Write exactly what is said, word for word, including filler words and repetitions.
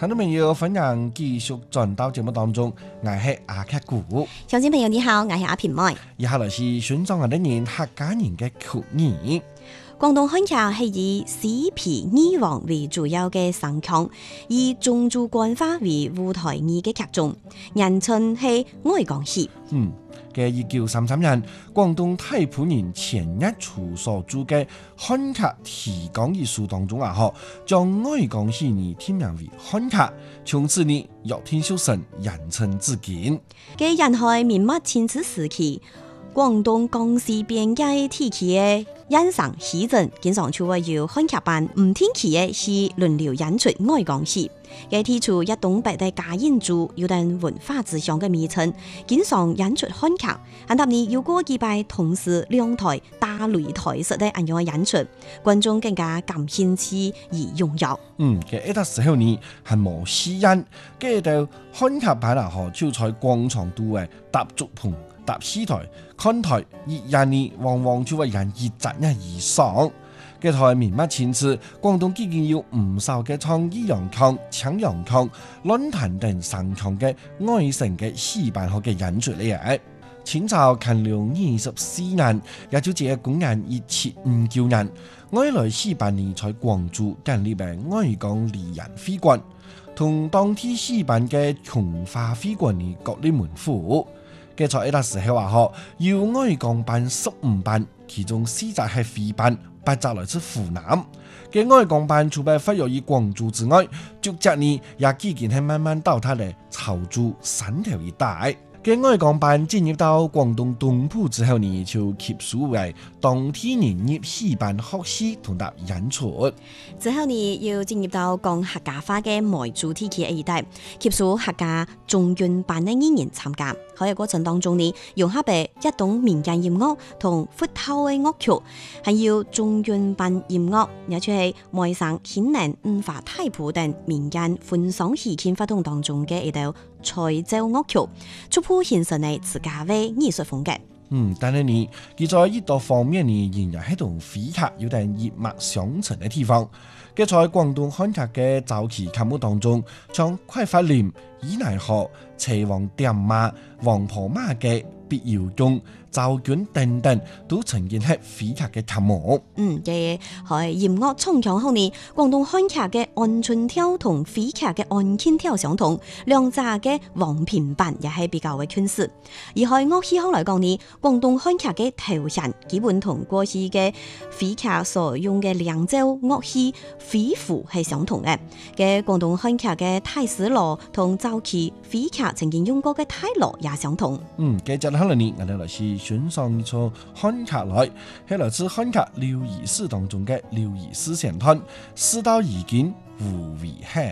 聽眾朋友，歡迎繼續轉到節目當中，我係阿克古。 小新朋友你好，我係阿平妹。 以下來是選擇我哋人客家人嘅曲兒。 廣東漢劇係以四皮二黃為主要嘅聲腔，以中州官話為舞台劇嘅劇種，人稱係愛港戲。 嗯，嘅一九三三年，廣東太仆人錢一初所著嘅漢劇提綱藝術當中啊，嗬，將愛港戲呢添名為漢劇，從此呢樂天修成，人稱至今。 嘅人係明末清治時期，廣東江西邊界地區嘅演上戲鎮，經常就會有漢劇班唔定期嘅是輪流演出愛港戲。嘅提出一東北嘅嘉應州有等文化志向嘅名稱，經常演出漢劇。很多年有過幾擺同時兩台大擂台式嘅咁樣嘅演出，觀眾更加感興趣而踴躍。 嗯，嘅一個時候呢係冇戲演，跟住到漢劇班啊，嗬，就在廣場度嘅搭竹棚、搭戲台、看台，一日呢往往就會演一集一以上。嘅台明末清治，廣東已經有唔少嘅唱義陽腔、唱陽腔、論壇等上腔嘅愛城嘅戲班學嘅演出嚟嘅。清朝乾隆二十四年，也就係公元一七五九年，外來戲班呢在廣州建立嘅愛港梨園會館，同當地戲班嘅瓊華會館呢各立門戶。嘅在一個時候話嗬，要愛港班十五班，其中四隻係會班。八集來自湖南嘅愛港班，除咗發育於廣州之外，逐漸呢也漸漸係慢慢到達嚟潮州、汕頭一帶。嘅愛港班進入到廣東東部之後呢，就吸收為當地人入戲班學習同埋演出。 之後呢，要進入到講客家話嘅梅州地區一帶，吸收客家中韻班嘅藝人參加。喺個過程當中呢，融合嘅一種民間音樂同闊頭嘅樂曲，係要中韻班音樂，也就係梅省興寧五華太仆等民間歡喪喜慶活動當中嘅一道彩奏樂曲，逐步形成嘅自家嘅藝術風格。 嗯，但係呢，佢在呢度方面呢，仍然係同飛客有點一脈相承嘅地方。佢在廣東漢劇嘅早期劇目當中，像快發林、伊奈河、邪王點馬、王婆媽嘅必要用、趙卷等等，都曾經係飛劇嘅劇目。 嗯，嘅係音樂衝強後呢，廣東漢劇嘅安春調同飛劇嘅安慶調相同，兩者嘅黃片版也係比較嘅相似。而喺樂器後來講呢，廣東漢劇嘅頭銜基本同過去嘅飛劇所用嘅兩奏樂器飛符係相同嘅。嘅廣東漢劇嘅太師鑼同早期飛劇曾經用過嘅太鑼也相同。 嗯，繼續後來呢，我哋來是選上一出漢劇來，係來自漢劇劉義士當中嘅劉義士神探，事到如今無遺憾。